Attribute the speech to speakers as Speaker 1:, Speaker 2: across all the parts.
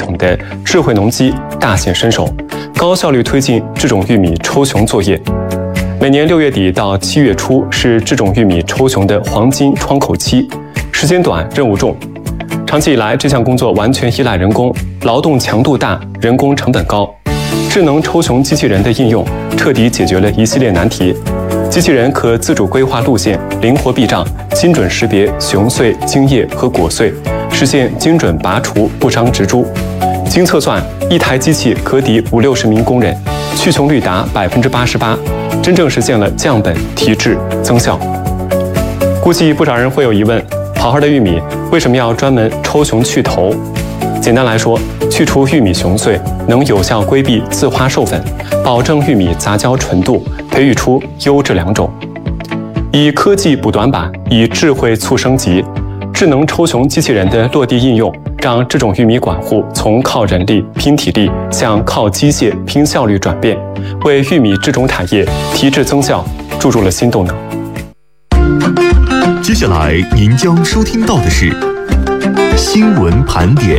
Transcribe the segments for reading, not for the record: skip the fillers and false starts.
Speaker 1: 统的智慧农机大显身手，高效率推进这种玉米抽熊作业。每年6月底到7月初是这种玉米抽熊的黄金窗口期，时间短，任务重。长期以来，这项工作完全依赖人工，劳动强度大，人工成本高。智能抽熊机器人的应用，彻底解决了一系列难题。机器人可自主规划路线，灵活避障，精准识别熊穗、茎叶和果穗，实现精准拔除不伤植株。经测算，一台机器可抵50-60名工人，去熊率达88%，真正实现了降本提质增效。估计不少人会有疑问：好好的玉米为什么要专门抽熊去头？简单来说，去除玉米熊穗能有效规避自花授粉，保证玉米杂交纯度，培育出优质良种。以科技补短板，以智慧促升级。智能抽熊机器人的落地应用，让这种玉米管护从靠人力拼体力向靠机械拼效率转变，为玉米这种产业提质增效注入了新动能。
Speaker 2: 接下来您将收听到的是新闻盘点。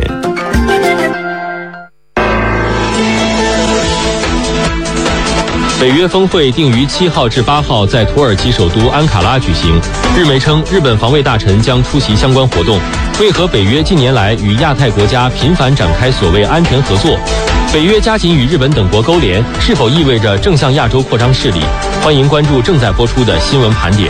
Speaker 3: 北约峰会定于7号至8号在土耳其首都安卡拉举行。日媒称，日本防卫大臣将出席相关活动。为何北约近年来与亚太国家频繁展开所谓安全合作？北约加紧与日本等国勾连，是否意味着正向亚洲扩张势力？欢迎关注正在播出的新闻盘点。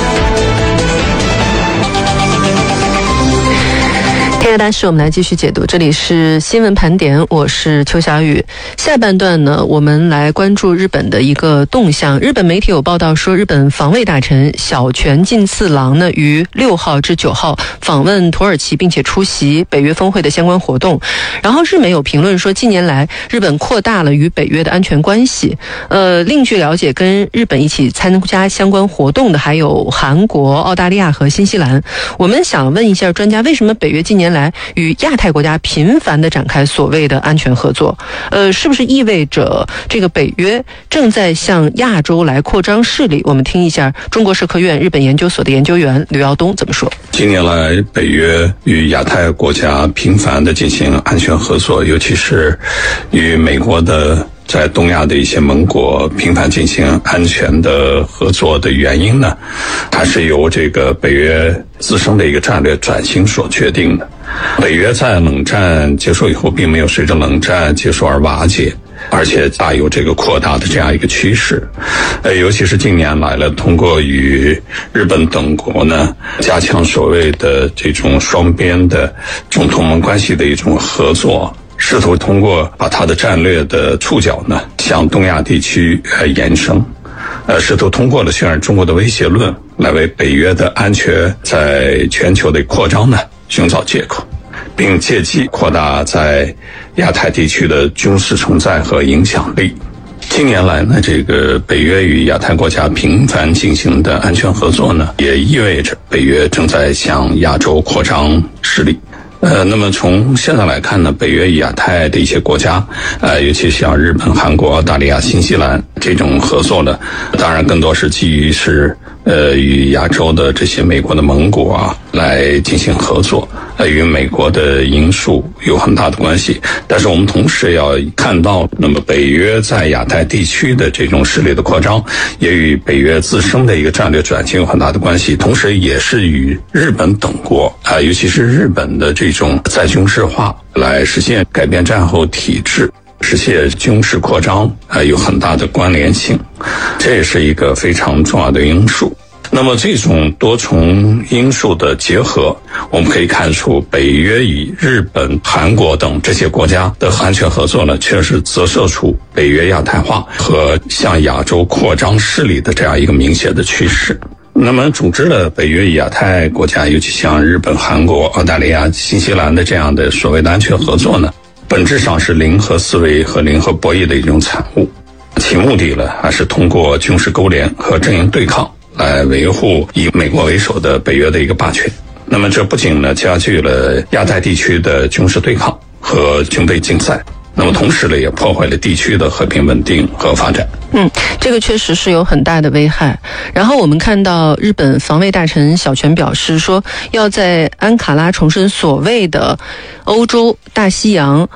Speaker 4: 天下大事，我们来继续解读。这里是新闻盘点，我是邱小雨。下半段呢，我们来关注日本的一个动向。日本媒体有报道说，日本防卫大臣小泉进次郎呢，于6号至9号访问土耳其，并且出席北约峰会的相关活动。然后日媒有评论说，近年来日本扩大了与北约的安全关系。另据了解，跟日本一起参加相关活动的还有韩国、澳大利亚和新西兰。我们想问一下专家，为什么北约近年来与亚太国家频繁地展开所谓的安全合作？是不是意味着这个北约正在向亚洲来扩张势力？我们听一下中国社科院日本研究所的研究员刘耀东怎么说。
Speaker 5: 近年来，北约与亚太国家频繁地进行安全合作，尤其是与美国的在东亚的一些盟国频繁进行安全的合作的原因呢，它是由这个北约自身的一个战略转型所决定的。北约在冷战结束以后，并没有随着冷战结束而瓦解，而且大有这个扩大的这样一个趋势。尤其是近年来了，通过与日本等国呢，加强所谓的这种双边的这种同盟关系的一种合作，试图通过把它的战略的触角呢向东亚地区延伸，试图通过了渲染中国的威胁论来为北约的安全在全球的扩张呢寻找借口，并借机扩大在亚太地区的军事存在和影响力。近年来呢，这个北约与亚太国家频繁进行的安全合作呢，也意味着北约正在向亚洲扩张势力。那么从现在来看呢，北约与亚太的一些国家，尤其像日本、韩国、澳大利亚、新西兰这种合作呢，当然更多是基于与亚洲的这些美国的盟国啊来进行合作，与美国的因素有很大的关系。但是我们同时要看到，那么北约在亚太地区的这种势力的扩张，也与北约自身的一个战略转型有很大的关系，同时也是与日本等国尤其是日本的这种再军事化来实现改变战后体制，实现军事扩张有很大的关联性，这也是一个非常重要的因素。那么这种多重因素的结合，我们可以看出北约与日本、韩国等这些国家的安全合作呢，确实折射出北约亚太化和向亚洲扩张势力的这样一个明显的趋势。那么组织了北约与亚太国家，尤其像日本、韩国、澳大利亚、新西兰的这样的所谓的安全合作呢，本质上是零和思维和零和博弈的一种产物，其目的呢，还是通过军事勾连和阵营对抗来维护以美国为首的北约的一个霸权。那么这不仅呢加剧了亚太地区的军事对抗和军备竞赛，那么同时呢也破坏了地区的和平稳定和发展。
Speaker 4: 这个确实是有很大的危害。然后我们看到日本防卫大臣小泉表示说，要在安卡拉重申所谓的欧洲、大西洋